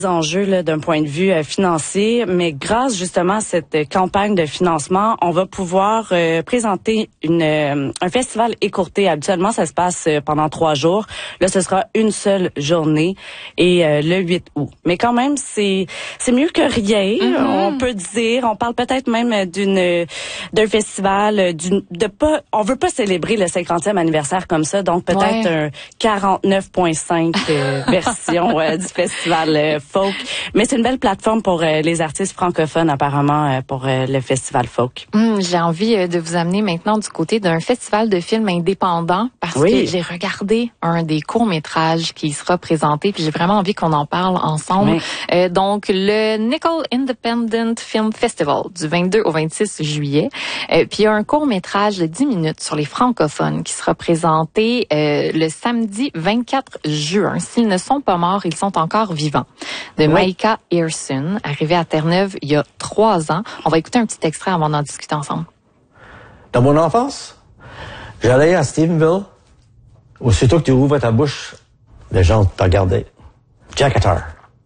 enjeux là, d'un point de vue financier, mais grâce justement à cette campagne de financement, on va pouvoir présenter un festival écourté. Habituellement, ça se passe pendant 3 jours. Là, ce sera une seule journée et le 8 août. Mais quand même, c'est mieux que rien. On peut dire, on parle peut-être même d'un festival, on veut pas célébrer le 50e anniversaire comme ça, donc peut-être un 49.5 version du festival folk. Mais c'est une belle plateforme pour les artistes francophones, apparemment, pour le festival folk. J'ai envie de vous amener maintenant du côté d'un festival de films indépendants parce que j'ai regardé un des courts-métrages qui sera présenté puis j'ai vraiment envie qu'on en parle ensemble. Donc, le Nickel Independent Film Festival du 22 au 26 juillet. Puis il y a un court-métrage de 10 minutes sur les francophones qui sera présenté le samedi 24 juin. S'ils ne sont pas morts, ils sont encore vivants. De Maïka Hirson, arrivée à Terre-Neuve il y a 3 ans. On va écouter un petit extrait avant d'en discuter ensemble. Dans mon enfance, j'allais à Stephenville. Aussitôt que tu ouvres ta bouche, les gens te regardaient. Jackatar.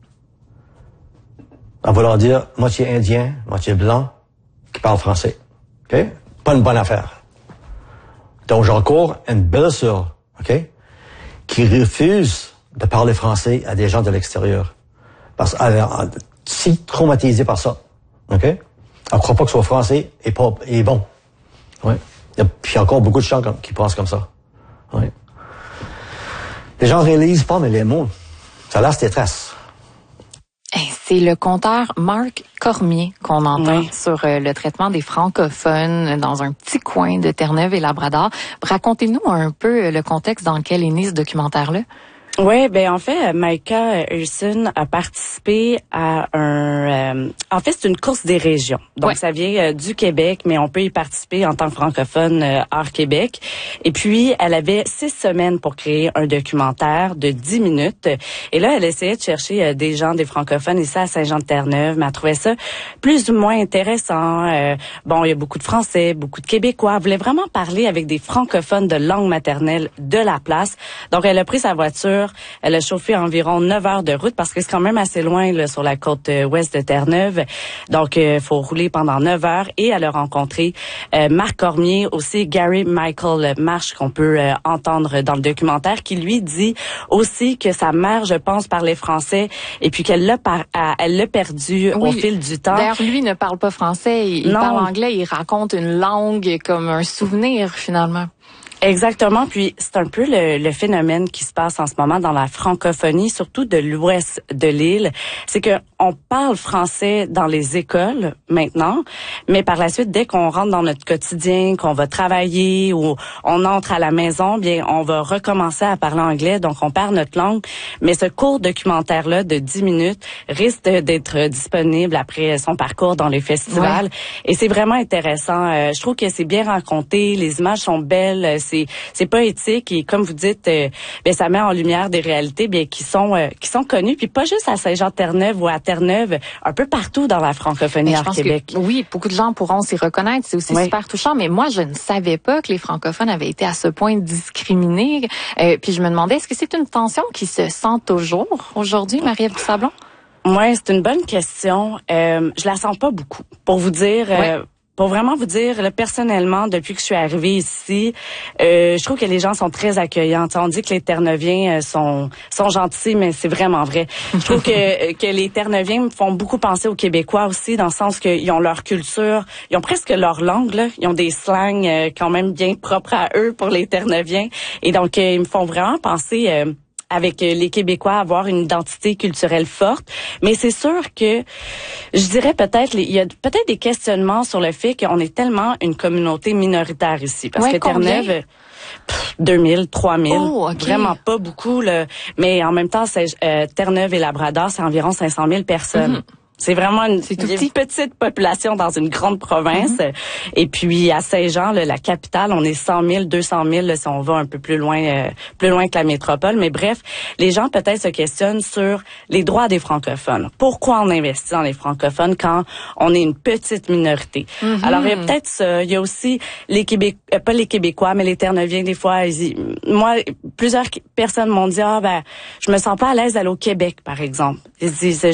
En voulant dire moitié indien, moitié blanc, qui parle français. OK? Pas une bonne affaire. Donc, j'encours une belle-sœur, OK? Qui refuse de parler français à des gens de l'extérieur. Parce qu'elle est si traumatisée par ça. OK? Elle croit pas que soit français et bon. Ouais. Puis il y a encore beaucoup de gens qui pensent comme ça. Ouais. Les gens réalisent pas, mais les mots, ça laisse des traces. C'est le conteur Marc Cormier qu'on entend sur le traitement des francophones dans un petit coin de Terre-Neuve et Labrador. Racontez-nous un peu le contexte dans lequel est né ce documentaire-là. Oui, ben en fait, Maïka Hirson a participé à en fait, c'est une course des régions. Donc, ça vient du Québec, mais on peut y participer en tant que francophone hors Québec. Et puis, elle avait 6 semaines pour créer un documentaire de 10 minutes. Et là, elle essayait de chercher des gens, des francophones ici à Saint-Jean-de-Terre-Neuve, mais elle trouvait ça plus ou moins intéressant. Bon, il y a beaucoup de Français, beaucoup de Québécois. Elle voulait vraiment parler avec des francophones de langue maternelle de la place. Donc, elle a pris sa voiture. Elle a chauffé environ 9 heures de route parce que c'est quand même assez loin là, sur la côte ouest de Terre-Neuve. Donc, il faut rouler pendant 9 heures. Et elle a rencontré Marc Cormier, aussi Gary Michael Marsh, qu'on peut entendre dans le documentaire, qui lui dit aussi que sa mère, je pense, parlait français et puis qu'elle l'a perdu au fil du temps. D'ailleurs, lui ne parle pas français. Il parle anglais. Il raconte une langue comme un souvenir, finalement. Exactement. Puis c'est un peu le phénomène qui se passe en ce moment dans la francophonie, surtout de l'ouest de l'île. C'est que on parle français dans les écoles maintenant, mais par la suite, dès qu'on rentre dans notre quotidien, qu'on va travailler ou on entre à la maison, bien, on va recommencer à parler anglais, donc on perd notre langue. Mais ce court documentaire-là de 10 minutes risque d'être disponible après son parcours dans les festivals. Et c'est vraiment intéressant. Je trouve que c'est bien raconté, les images sont belles, c'est poétique et comme vous dites, ben ça met en lumière des réalités bien qui sont connues, puis pas juste à Saint-Jean-Terre-Neuve ou à Terre-Neuve, un peu partout dans la francophonie hors Québec. Oui, beaucoup de gens pourront s'y reconnaître, c'est aussi super touchant, mais moi je ne savais pas que les francophones avaient été à ce point discriminés. Puis je me demandais, est-ce que c'est une tension qui se sent toujours aujourd'hui, Marie-Ève Sablon? Ouais, c'est une bonne question. Je la sens pas beaucoup. Pour vous dire, pour vraiment vous dire, là, personnellement, depuis que je suis arrivée ici, je trouve que les gens sont très accueillants. T'sais, on dit que les Terre-Neuviens sont gentils, mais c'est vraiment vrai. Je trouve que les Terre-Neuviens me font beaucoup penser aux Québécois aussi, dans le sens qu'ils ont leur culture, ils ont presque leur langue, là. Ils ont des slangs quand même bien propres à eux pour les Terre-Neuviens. Et donc, ils me font vraiment penser avec les Québécois, avoir une identité culturelle forte. Mais c'est sûr que, je dirais peut-être, il y a peut-être des questionnements sur le fait qu'on est tellement une communauté minoritaire ici. Parce que Terre-Neuve, 2000, 3000, vraiment pas beaucoup, là. Mais en même temps, Terre-Neuve et Labrador, c'est environ 500 000 personnes. C'est vraiment une petite population dans une grande province. Et puis, à Saint-Jean, là, la capitale, on est 100 000, 200 000, là, si on va un peu plus loin que la métropole. Mais bref, les gens peut-être se questionnent sur les droits des francophones. Pourquoi on investit dans les francophones quand on est une petite minorité? Alors, il y a peut-être ça. Il y a aussi les Québécois, pas les Québécois, mais les Terre-Neuviens, des fois, moi, plusieurs personnes m'ont dit, je me sens pas à l'aise d'aller au Québec, par exemple. Ils disent,